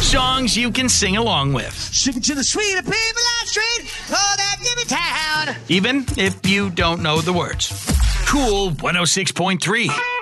Songs you can sing along with. Sing to the sweet people on the street, oh, that give me town. Even if you don't know the words. Cool 106.3.